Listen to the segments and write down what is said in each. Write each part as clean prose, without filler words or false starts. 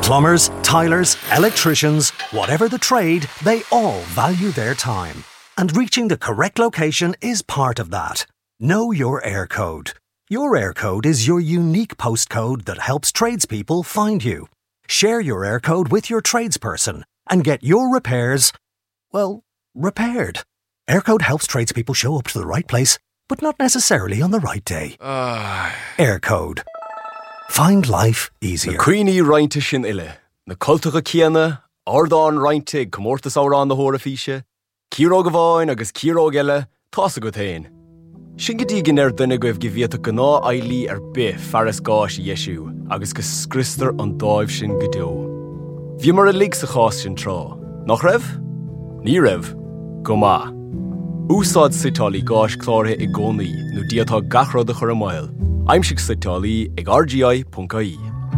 Plumbers, tilers, electricians, whatever the trade, they all value their time. And reaching the correct location is part of that. Know your air code. Your air code is your unique postcode that helps tradespeople find you. Share your air code with your tradesperson and get your repairs, well, repaired. Air code helps tradespeople show up to the right place, but not necessarily on the right day. Air code. Find life easier. Na Queenie Reinta sin ille. Na cultacha Ciana, Ardán Reinta Comórtas árán na hóra físe, Círo Gavain agus Círo Gelle, Tása go tain. Sin go dígan duine go bh gibhíata go ná ailí be fearras gáis Yeshu, agus go scristar an dáibh sin go deo. Bhí mar a lig sa chás sin trá. Nach raibh? Ní raibh. Go má. Úsáid sitálaí gáis chlártha i gcónaí nó díatá gachrad a chur a máil. Aimsig sitálaí ag rgi.ie.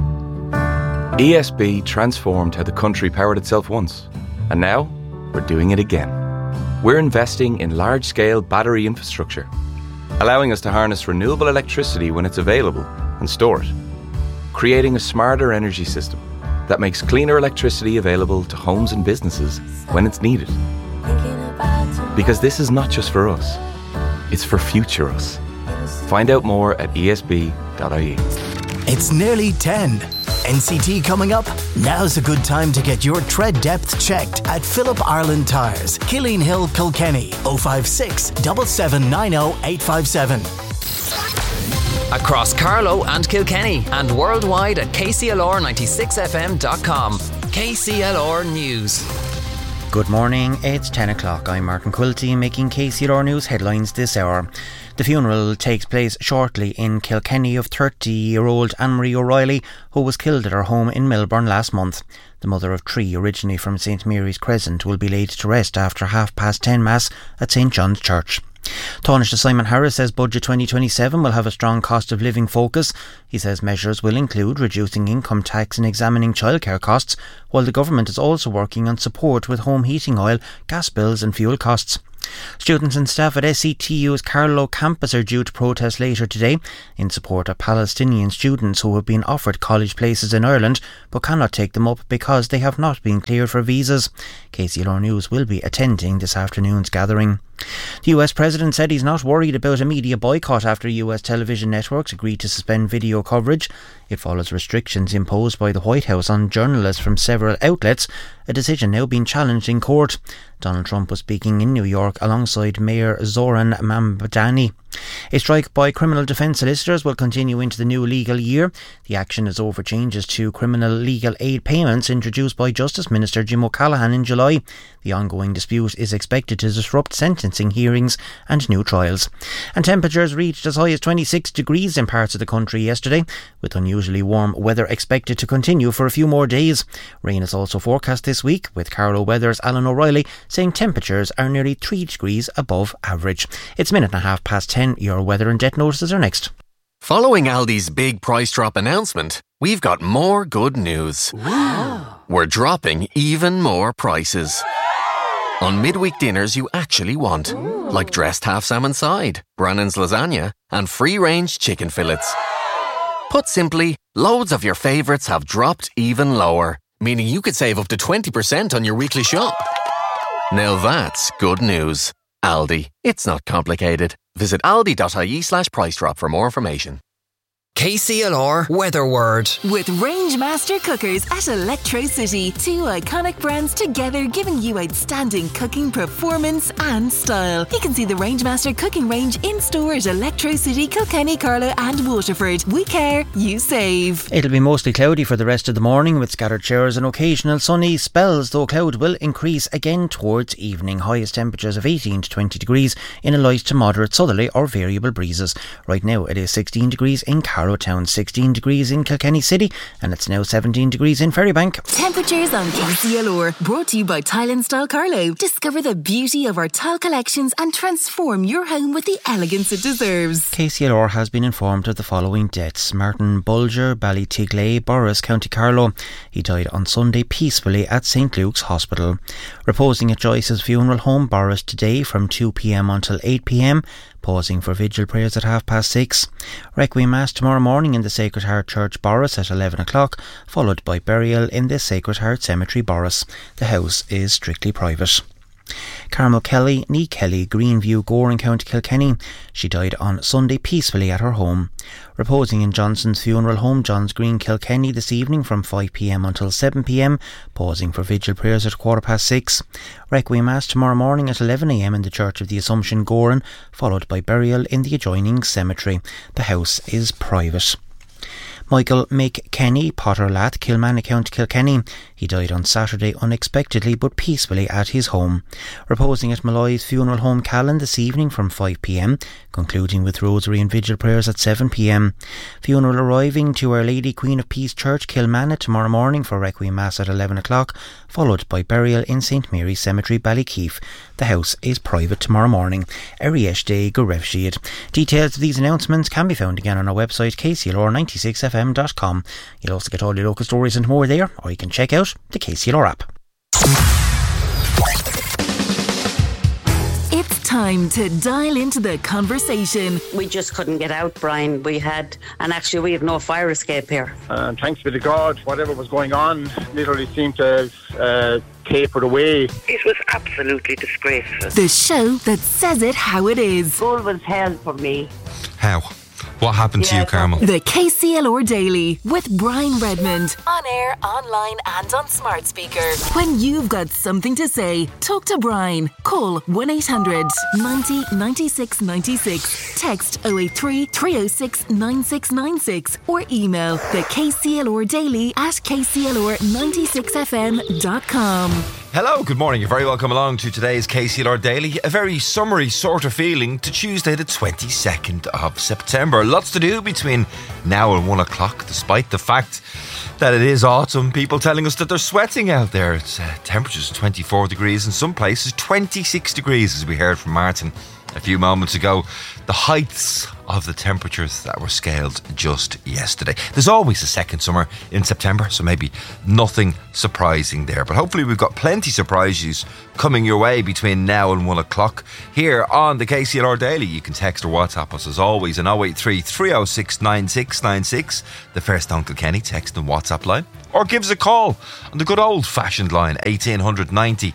ESB transformed how the country powered itself once, and now we're doing it again. We're investing in large-scale battery infrastructure, allowing us to harness renewable electricity when it's available and store it, creating a smarter energy system that makes cleaner electricity available to homes and businesses when it's needed. Because this is not just for us, it's for future us. Find out more at esb.ie. It's nearly 10. NCT coming up? Now's a good time to get your tread depth checked at Philip Ireland Tyres, Killeen Hill, Kilkenny, 056 7790 857. Across Carlow and Kilkenny and worldwide at kclr96fm.com. KCLR News. Good morning, it's 10 o'clock. I'm Martin Quilty making KCLR News headlines this hour. The funeral takes place shortly in Kilkenny of 30-year-old Anne-Marie O'Reilly, who was killed at her home in Melbourne last month. The mother of three, originally from St Mary's Crescent, will be laid to rest after 10:30 Mass at St John's Church. Taoiseach Simon Harris says Budget 2027 will have a strong cost of living focus. He says measures will include reducing income tax and examining childcare costs, while the government is also working on support with home heating oil, gas bills and fuel costs. Students and staff at SCTU's Carlow campus are due to protest later today in support of Palestinian students who have been offered college places in Ireland but cannot take them up because they have not been cleared for visas. KCLR News will be attending this afternoon's gathering. The US President said he's not worried about a media boycott after US television networks agreed to suspend video coverage. It follows restrictions imposed by the White House on journalists from several outlets, a decision now being challenged in court. Donald Trump was speaking in New York alongside Mayor Zoran Mamdani. A strike by criminal defence solicitors will continue into the new legal year. The action is over changes to criminal legal aid payments introduced by Justice Minister Jim O'Callaghan in July. The ongoing dispute is expected to disrupt sentencing hearings and new trials. And temperatures reached as high as 26 degrees in parts of the country yesterday, with unusually warm weather expected to continue for a few more days. Rain is also forecast this week, with Carlow Weather's Alan O'Reilly saying temperatures are nearly 3 degrees above average. It's 10:30. Your weather and debt notices are next. Following Aldi's big price drop announcement, we've got more good news. We're dropping even more prices. On midweek dinners you actually want, like dressed half salmon side, Brannan's lasagna, and free-range chicken fillets. Put simply, loads of your favourites have dropped even lower, meaning you could save up to 20% on your weekly shop. Now that's good news. Aldi. It's not complicated. Visit aldi.ie/price drop for more information. KCLR Weather Word. With Rangemaster Cookers at Electrocity. Two iconic brands together giving you outstanding cooking performance and style. You can see the Rangemaster cooking range in store at Electrocity, Kilkenny, Carlow and Waterford. We care, you save. It'll be mostly cloudy for the rest of the morning with scattered showers and occasional sunny spells, though cloud will increase again towards evening. Highest temperatures of 18 to 20 degrees in a light to moderate southerly or variable breezes. Right now it is 16 degrees in Carlow Town, 16 degrees in Kilkenny City, and it's now 17 degrees in Ferrybank. Temperatures on KCLR, brought to you by Tile and Style Carlow. Discover the beauty of our tile collections and transform your home with the elegance it deserves. KCLR has been informed of the following deaths. Martin Bulger, Ballytigley, Borris, County Carlow. He died on Sunday peacefully at St Luke's Hospital. Reposing at Joyce's funeral home, Borris, today from 2 p.m. until 8 p.m. pausing for vigil prayers at 6:30. Requiem Mass tomorrow morning in the Sacred Heart Church, Borris at 11 o'clock, followed by burial in the Sacred Heart Cemetery, Borris. The house is strictly private. Carmel Kelly, ní Kelly, Greenview, Gore in County Kilkenny. She died on Sunday peacefully at her home. Reposing in Johnson's funeral home, Johns Green, Kilkenny, this evening from 5 p.m. until 7 p.m, pausing for vigil prayers at 6:15. Requiem Mass tomorrow morning at 11 a.m. in the Church of the Assumption, Goran, followed by burial in the adjoining cemetery. The house is private. Michael McKenny, Potterlath, Kilmanny, County Kilkenny. He died on Saturday unexpectedly but peacefully at his home. Reposing at Malloy's funeral home, Callan, this evening from 5 p.m, concluding with rosary and vigil prayers at 7 p.m. Funeral arriving to Our Lady Queen of Peace Church, Kilmanny, tomorrow morning for Requiem Mass at 11 o'clock, followed by burial in St Mary's Cemetery, Ballykeefe. The house is private tomorrow morning. Ariyesh Day go raibh siad. Details of these announcements can be found again on our website, kclr96fm.com. You'll also get all your local stories and more there, or you can check out the KCLR app. It's time to dial into the conversation. We just couldn't get out, Brian. We have no fire escape here. Thanks be to God, whatever was going on literally seemed to have tapered away. It was absolutely disgraceful. The show that says it how it is. School was hell for me. How? What happened to you, Carmel? The KCLR Daily with Brian Redmond. On air, online and on smart speaker. When you've got something to say, talk to Brian. Call 1-800 90 96 96. Text 083 306 9696 or email the KCLR Daily at kclr96fm.com. Hello, good morning. You're very welcome along to today's KCLR Daily. A very summery sort of feeling to Tuesday the 22nd of September. Lots to do between now and 1 o'clock, despite the fact that it is autumn. People telling us that they're sweating out there. It's temperatures 24 degrees, in some places 26 degrees, as we heard from Martin a few moments ago. The heights of the temperatures that were scaled just yesterday. There's always a second summer in September, so maybe nothing surprising there. But hopefully we've got plenty surprises coming your way between now and 1 o'clock here on the KCLR Daily. You can text or WhatsApp us as always on 083 306 9696, the First Uncle Kenny text and WhatsApp line. Or give us a call on the good old-fashioned line, 1800 90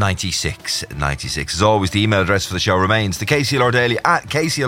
96 96. As always, the email address for the show remains the KCLR Daily at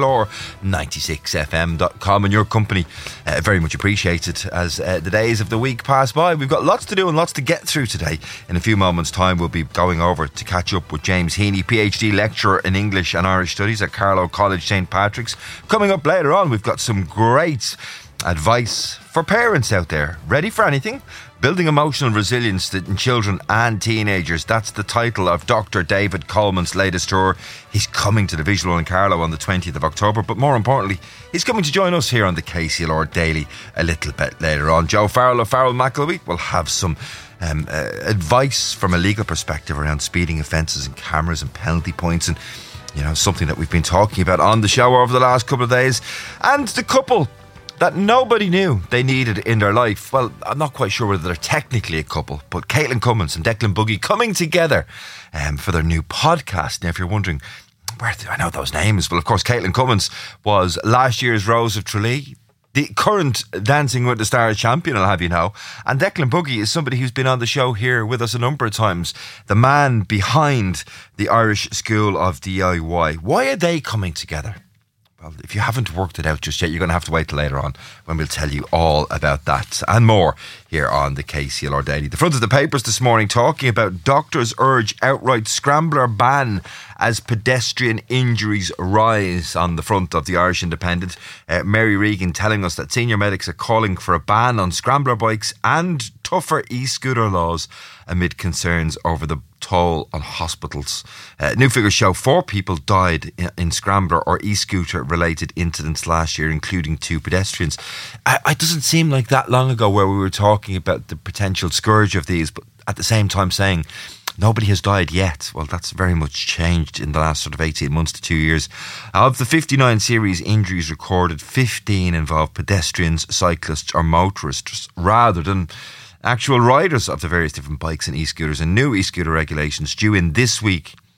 KCLR96fm.com. And your company very much appreciated as the days of the week pass by. We've got lots to do and lots to get through today. In a few moments' time, we'll be going over to catch up with James Heaney, PhD lecturer in English and Irish Studies at Carlow College, St Patrick's. Coming up later on, we've got some great advice for parents out there. Ready for anything? Building emotional resilience in children and teenagers. That's the title of Dr. David Coleman's latest tour. He's coming to the Visual in Carlow on the 20th of October, but more importantly, he's coming to join us here on the KCLR Daily a little bit later on. Joe Farrell of Farrell McElwee will have some advice from a legal perspective around speeding offences and cameras and penalty points, and something that we've been talking about on the show over the last couple of days. And the couple that nobody knew they needed in their life. Well, I'm not quite sure whether they're technically a couple, but Caitlin Cummins and Declan Buggy coming together for their new podcast. Now, if you're wondering, where do I know those names? Well, of course, Caitlin Cummins was last year's Rose of Tralee, the current Dancing with the Stars champion, I'll have you know. And Declan Buggy is somebody who's been on the show here with us a number of times. The man behind the Irish School of DIY. Why are they coming together? Well, if you haven't worked it out just yet, you're going to have to wait till later on when we'll tell you all about that and more here on the KCLR Daily. The front of the papers this morning talking about doctors urge outright scrambler ban as pedestrian injuries rise. On the front of the Irish Independent, Mary Regan telling us that senior medics are calling for a ban on scrambler bikes and tougher e-scooter laws amid concerns over the toll on hospitals. New figures show 4 people died in scrambler or e-scooter related incidents last year, including 2 pedestrians. It doesn't seem like that long ago where we were talking about the potential scourge of these, but at the same time saying nobody has died yet. Well, that's very much changed in the last sort of 18 months to 2 years. Of the 59 serious injuries recorded, 15 involved pedestrians, cyclists or motorists rather than actual riders of the various different bikes and e-scooters. And new e-scooter regulations due in this week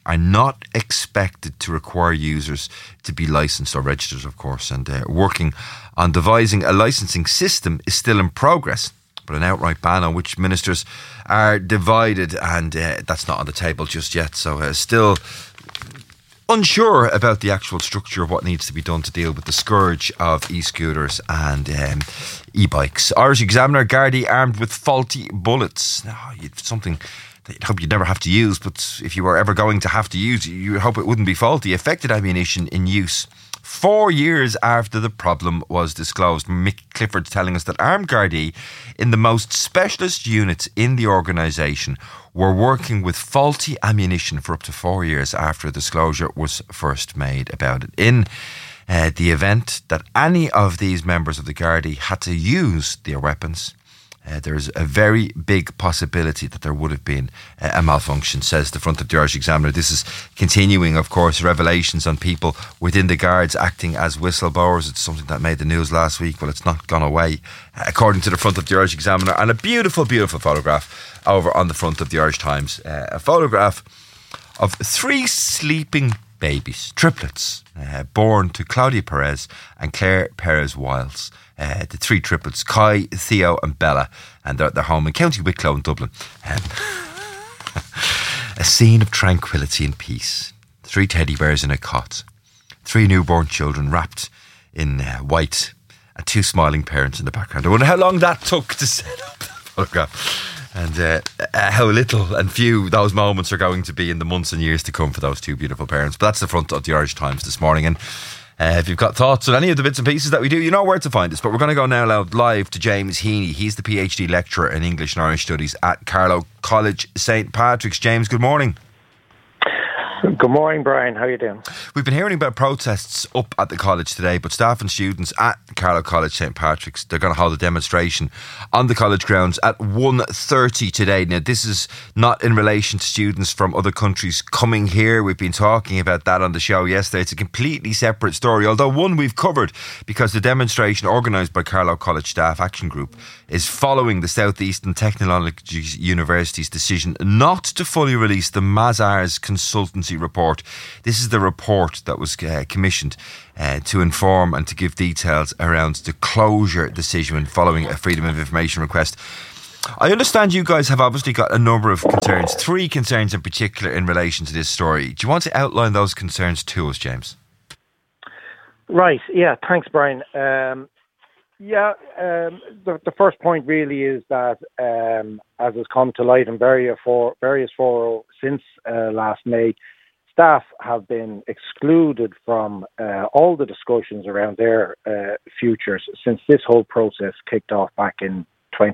are not expected to require users to be licensed or registered, of course, and working on devising a licensing system is still in progress. But an outright ban on which ministers are divided, and that's not on the table just yet. So still unsure about the actual structure of what needs to be done to deal with the scourge of e-scooters and e-bikes. Irish Examiner Gardaí armed with faulty bullets. Now, something that you'd hope you'd never have to use, but if you were ever going to have to use it, you hope it wouldn't be faulty. Affected ammunition in use 4 years after the problem was disclosed. Mick Clifford's telling us that armed Gardaí in the most specialist units in the organisation were working with faulty ammunition for up to 4 years after a disclosure was first made about it. In the event that any of these members of the Gardaí had to use their weapons, there's a very big possibility that there would have been a malfunction, says the front of the Irish Examiner. This is continuing, of course, revelations on people within the Guards acting as whistleblowers. It's something that made the news last week. Well, it's not gone away, according to the front of the Irish Examiner. And a beautiful, beautiful photograph over on the front of the Irish Times. A photograph of 3 sleeping babies, triplets, born to Claudia Perez and Claire Perez-Wiles. The 3 triplets, Kai, Theo and Bella, and they're home in County Wicklow in Dublin. A scene of tranquility and peace. 3 teddy bears in a cot. 3 newborn children wrapped in white, and 2 smiling parents in the background. I wonder how long that took to set up the photograph. And how little and few those moments are going to be in the months and years to come for those 2 beautiful parents. But that's the front of the Irish Times this morning. And if you've got thoughts on any of the bits and pieces that we do, you know where to find us. But we're going to go now live to James Heaney. He's the PhD lecturer in English and Irish Studies at Carlow College, St. Patrick's. James, good morning. Good morning, Brian. How are you doing? We've been hearing about protests up at the college today, but staff and students at Carlow College, St. Patrick's, they're going to hold a demonstration on the college grounds at 1:30 today. Now, this is not in relation to students from other countries coming here. We've been talking about that on the show yesterday. It's a completely separate story, although one we've covered, because the demonstration organised by Carlow College Staff Action Group is following the South Eastern Technology University's decision not to fully release the Mazars consultancy report. This is the report that was commissioned to inform and to give details around the closure decision following a Freedom of Information request. I understand you guys have obviously got a number of concerns, 3 concerns in particular in relation to this story. Do you want to outline those concerns to us, James? Right, yeah, thanks, Brian. The first point really is that, as has come to light in various forums since last May, staff have been excluded from all the discussions around their futures since this whole process kicked off back in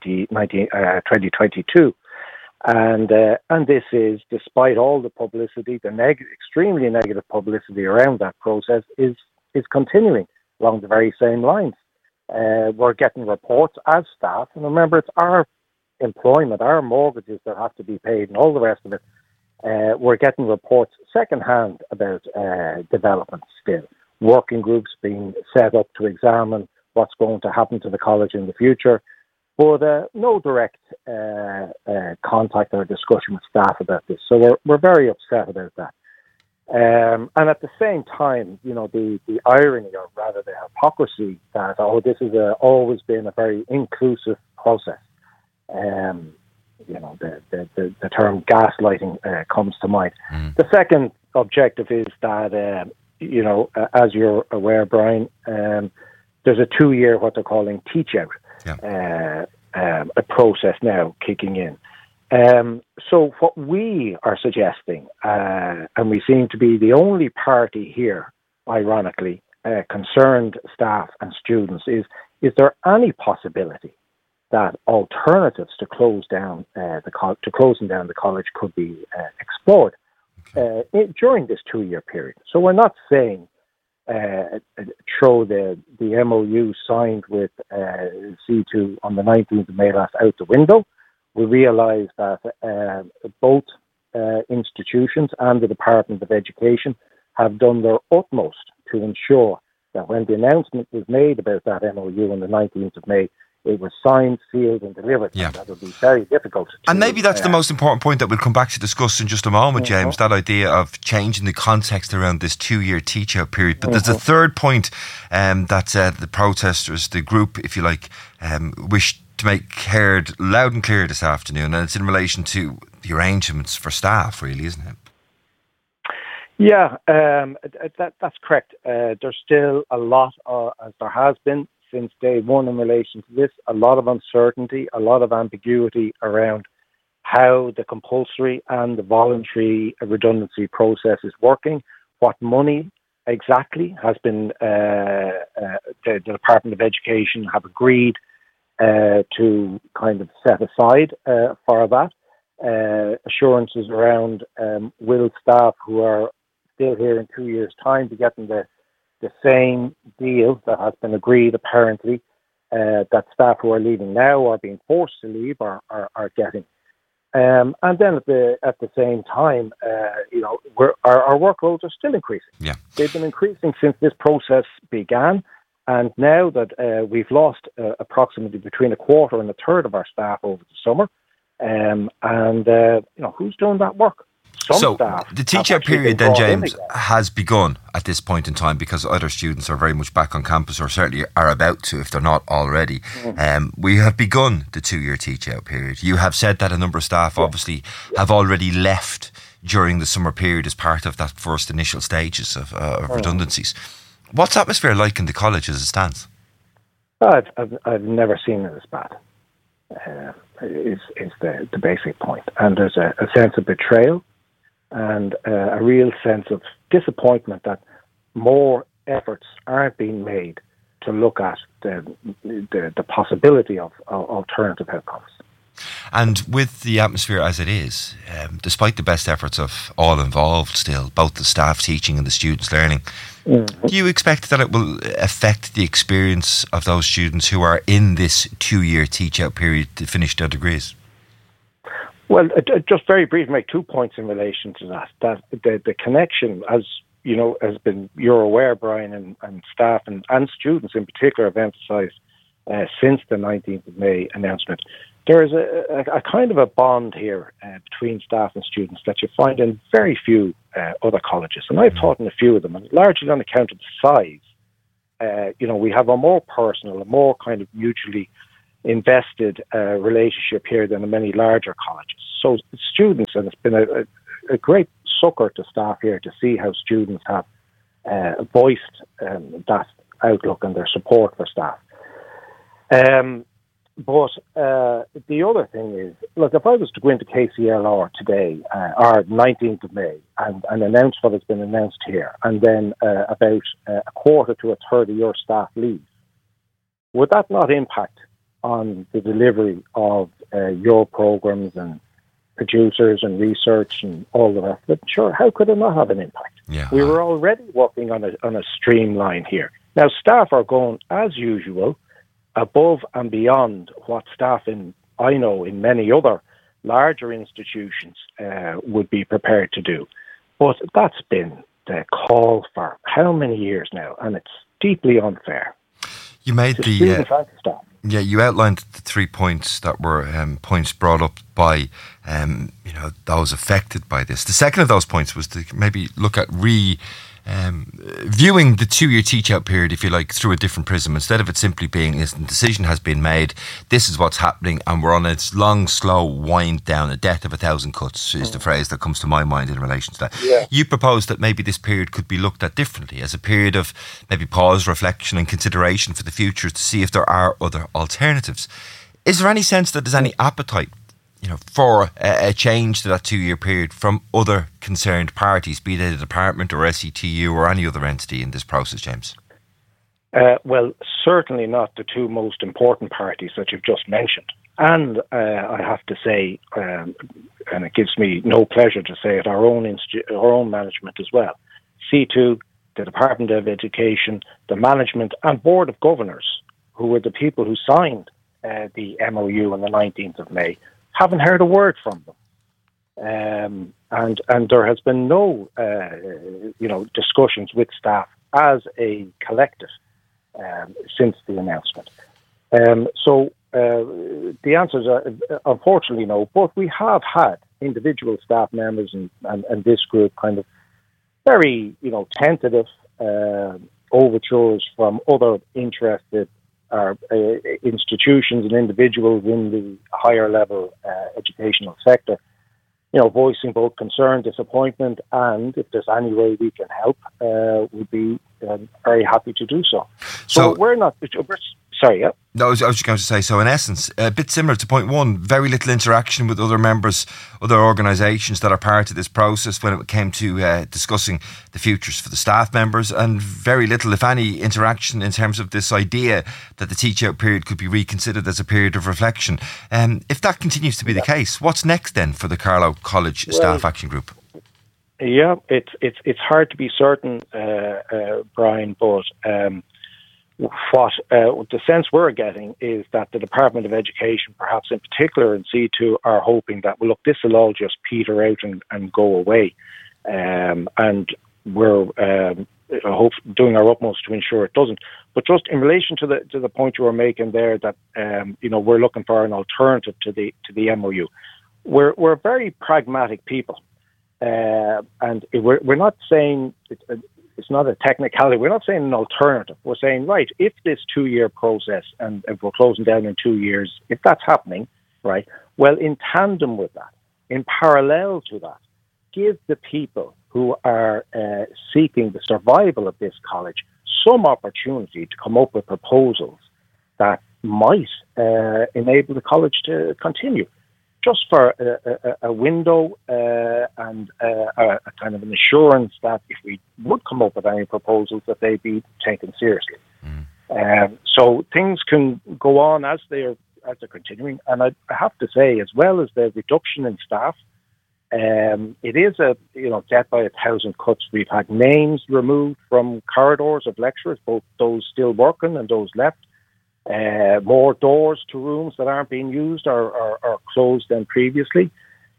2022. And this is, despite all the publicity, the extremely negative publicity around that process is continuing along the very same lines. We're getting reports as staff, and remember, it's our employment, our mortgages that have to be paid and all the rest of it. We're getting reports secondhand about developments still. Working groups being set up to examine what's going to happen to the college in the future, but no direct contact or discussion with staff about this. So we're very upset about that. And at the same time, you know, the irony, or rather the hypocrisy, that this is always been a very inclusive process. You know, the term gaslighting comes to mind. The second objective is that, as you're aware, Brian, there's a 2-year, what they're calling teach-out, a process now kicking in. So what we are suggesting, and we seem to be the only party here, ironically, concerned staff and students, is there any possibility that alternatives to closing down the college could be explored during this 2-year period? So we're not saying throw the MOU signed with C2 on the 19th of May last out the window. We realise that both institutions and the Department of Education have done their utmost to ensure that when the announcement was made about that MOU on the 19th of May, it was signed, sealed and delivered. Yeah. And that would be very difficult. And maybe that's the most important point that we'll come back to discuss in just a moment, James, that idea of changing the context around this 2-year teach-out period. But there's a third point that the protesters, the group, if you like, wish to make heard loud and clear this afternoon, and it's in relation to the arrangements for staff, really, isn't it? Yeah, that's correct. There's still a lot, as there has been since day one in relation to this, a lot of uncertainty, a lot of ambiguity around how the compulsory and the voluntary redundancy process is working, what money exactly has been, the Department of Education have agreed to kind of set aside for that. Assurances around will staff who are still here in 2 years' time be getting the same deal that has been agreed, apparently, that staff who are leaving now or being forced to leave are getting. And then at the same time, our workloads are still increasing. Yeah. They've been increasing since this process began. And now that we've lost approximately between a quarter and a third of our staff over the summer, who's doing that work? So the teach-out period then, James, has begun at this point in time because other students are very much back on campus, or certainly are about to if they're not already. We have begun the 2-year teach-out period. You have said that a number of staff obviously have already left during the summer period as part of that first initial stages of redundancies. What's the atmosphere like in the college as it stands? I've never seen it as bad. Is the basic point. And there's a sense of betrayal and a real sense of disappointment that more efforts aren't being made to look at the possibility of alternative outcomes. And with the atmosphere as it is, despite the best efforts of all involved still, both the staff teaching and the students learning, do you expect that it will affect the experience of those students who are in this 2-year teach-out period to finish their degrees? Well, just very briefly, make 2 points in relation to that. That the connection, as you know, you're aware, Brian, and staff and students in particular have emphasised since the 19th of May announcement. There is a kind of a bond here between staff and students that you find in very few other colleges. And I've taught in a few of them, and largely on account of the size. We have a more personal, a more kind of mutually invested relationship here than in many larger colleges. So students, and it's been a great succour to staff here to see how students have voiced that outlook and their support for staff. But the other thing is, look, if I was to go into KCLR today, or 19th of May, and announce what has been announced here, and then about a quarter to a third of your staff leave, would that not impact on the delivery of your programmes and producers and research and all the rest of it? Sure, how could it not have an impact? Yeah. We were already working on a streamline here. Now, staff are going, as usual, above and beyond what staff I know in many other larger institutions would be prepared to do. But that's been the call for how many years now, and it's deeply unfair. You made students and staff. Yeah, you outlined the 3 points that were points brought up by those affected by this. The second of those points was to maybe look at viewing the 2-year teach-out period, if you like, through a different prism. Instead of it simply being, the decision has been made, this is what's happening, and we're on a long, slow wind down, a death of 1,000 cuts is the phrase that comes to my mind in relation to that. Yeah. You propose that maybe this period could be looked at differently, as a period of maybe pause, reflection and consideration for the future to see if there are other alternatives. Is there any sense that there's any appetite for a change to that 2-year period from other concerned parties, be they the department or SETU or any other entity in this process, James? Well, certainly not the two most important parties that you've just mentioned. And I have to say, and it gives me no pleasure to say it, our own management as well. C2, the Department of Education, the management and Board of Governors, who were the people who signed the MOU on the 19th of May, haven't heard a word from them. And there has been no, discussions with staff as a collective since the announcement. So the answers are unfortunately no, but we have had individual staff members and this group kind of very, tentative overtures from other interested institutions and individuals in the higher level educational sector, voicing both concern, disappointment, and if there's any way we can help, we'd be very happy to do so. So sorry, yeah. No, I was just going to say, so in essence, a bit similar to point one, very little interaction with other members, other organisations that are part of this process when it came to discussing the futures for the staff members, and very little, if any, interaction in terms of this idea that the teach-out period could be reconsidered as a period of reflection. If that continues to be the case, what's next then for the Carlow College Staff Action Group? Yeah, it's hard to be certain, Brian, but what the sense we're getting is that the Department of Education, perhaps in particular in C2, are hoping that, well, look, this will all just peter out and go away. And we're doing our utmost to ensure it doesn't. But just in relation to the point you were making there, that we're looking for an alternative to the MOU. We're very pragmatic people, and we're not saying it's not a technicality. We're not saying an alternative. We're saying, right, if this 2-year process, and if we're closing down in 2 years, if that's happening, right, well, in tandem with that, in parallel to that, give the people who are seeking the survival of this college some opportunity to come up with proposals that might enable the college to continue. Just for a window and a kind of an assurance that if we would come up with any proposals, that they'd be taken seriously. So things can go on as they're continuing. And I have to say, as well as the reduction in staff, it is a death by 1,000 cuts. We've had names removed from corridors of lecturers, both those still working and those left. More doors to rooms that aren't being used are closed than previously.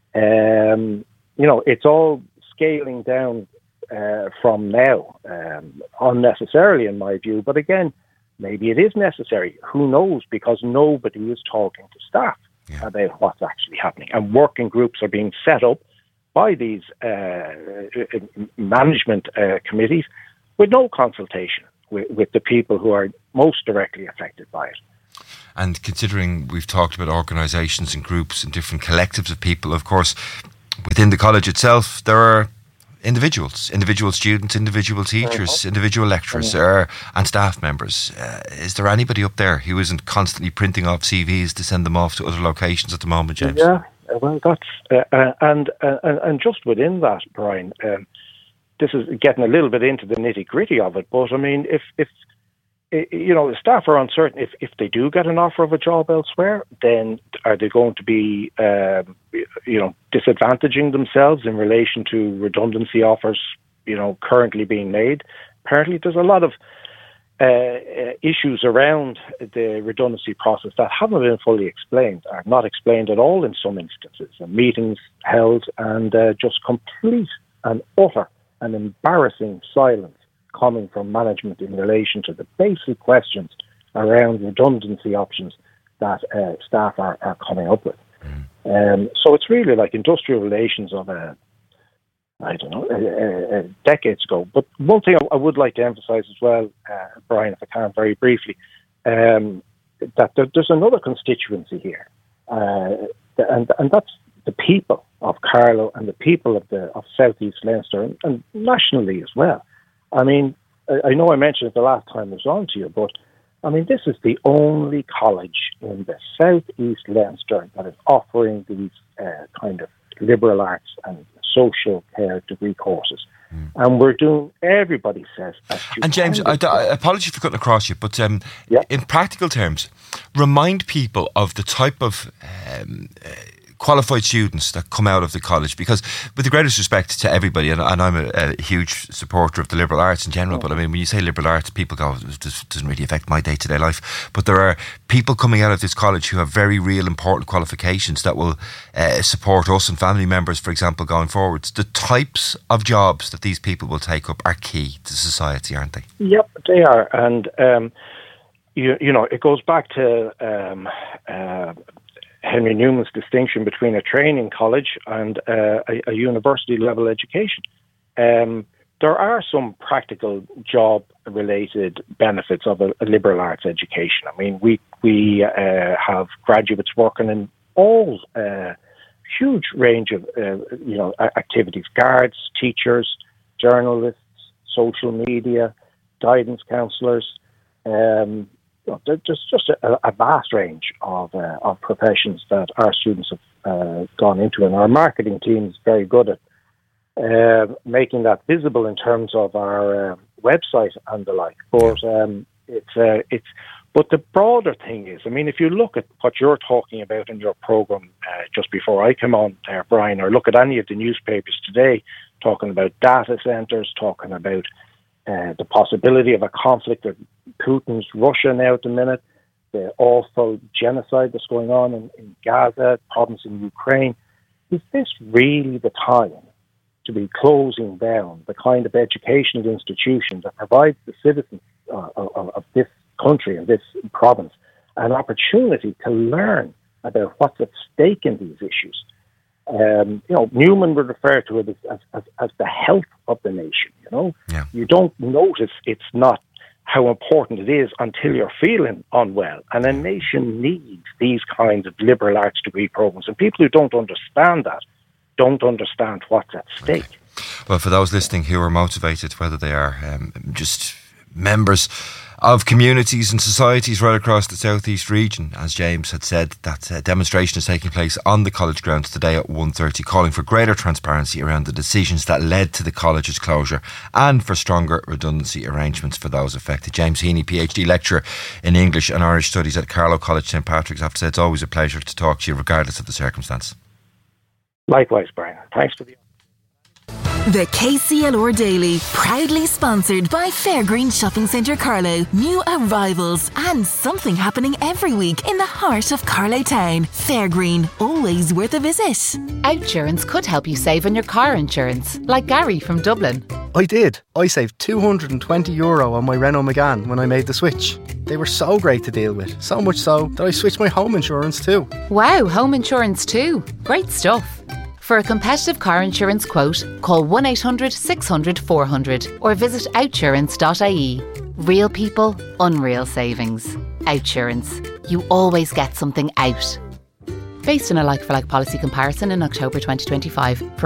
It's all scaling down from now, unnecessarily in my view. But again, maybe it is necessary. Who knows? Because nobody is talking to staff about what's actually happening. And working groups are being set up by these management committees with no consultation with the people who are most directly affected by it. And considering we've talked about organisations and groups and different collectives of people, of course, within the college itself, there are individual students, individual teachers, individual lecturers and staff members. Is there anybody up there who isn't constantly printing off CVs to send them off to other locations at the moment, James? Yeah, well, that's and just within that, Brian, this is getting a little bit into the nitty-gritty of it, but I mean, if staff are uncertain, if they do get an offer of a job elsewhere, then are they going to be, disadvantaging themselves in relation to redundancy offers, currently being made? Apparently, there's a lot of issues around the redundancy process that haven't been fully explained, are not explained at all in some instances, and meetings held and just complete and utter and embarrassing silence coming from management in relation to the basic questions around redundancy options that staff are coming up with. So it's really like industrial relations of decades ago. But one thing I would like to emphasise as well, Brian, if I can, very briefly, that there's another constituency here, and that's the people of Carlow and the people of South East Leinster and nationally as well. I mean, I know I mentioned it the last time I was on to you, but I mean, this is the only college in the South East Leinster that is offering these kind of liberal arts and social care degree courses. And we're doing, everybody says... And James, I apologize for cutting across you, but in practical terms, remind people of the type of qualified students that come out of the college, because with the greatest respect to everybody, and I'm a huge supporter of the liberal arts in general, but I mean, when you say liberal arts, people go, this doesn't really affect my day-to-day life. But there are people coming out of this college who have very real important qualifications that will support us and family members, for example, going forwards. The types of jobs that these people will take up are key to society, aren't they? Yep, they are. And it goes back to Henry Newman's distinction between a training college and a university-level education. There are some practical job-related benefits of a liberal arts education. I mean, we have graduates working in all huge range of activities: guards, teachers, journalists, social media, guidance counsellors. There's just a vast range of professions that our students have gone into, and our marketing team is very good at making that visible in terms of our website and the like. But but the broader thing is, I mean, if you look at what you're talking about in your programme just before I came on there, Brian, or look at any of the newspapers today talking about data centres, talking about the possibility of a conflict with Putin's Russia now at the minute, the awful genocide that's going on in Gaza, problems in Ukraine. Is this really the time to be closing down the kind of educational institution that provides the citizens of this country and this province an opportunity to learn about what's at stake in these issues? Newman would refer to it as the health of the nation. You don't notice it's not how important it is until you're feeling unwell. And a nation needs these kinds of liberal arts degree programs. And people who don't understand that don't understand what's at stake. Okay. Well, for those listening who are motivated, whether they are just members of communities and societies right across the southeast region, as James had said, that demonstration is taking place on the college grounds today at 1:30, calling for greater transparency around the decisions that led to the college's closure and for stronger redundancy arrangements for those affected. James Heaney, PhD lecturer in English and Irish Studies at Carlow College, St Patrick's. I have to say, it's always a pleasure to talk to you regardless of the circumstance. Likewise, Brian. Thanks for the... The KCLR Daily, proudly sponsored by Fairgreen Shopping Centre Carlow. New arrivals and something happening every week in the heart of Carlow Town. Fairgreen, always worth a visit. Outsurance could help you save on your car insurance, like Gary from Dublin. I did. I saved €220 on my Renault Megane when I made the switch. They were so great to deal with, so much so that I switched my home insurance too. Wow, home insurance too. Great stuff. For a competitive car insurance quote, call 1800 600 400 or visit outsurance.ie. Real people, unreal savings. Outsurance. You always get something out. Based on a like-for-like policy comparison in October 2025. For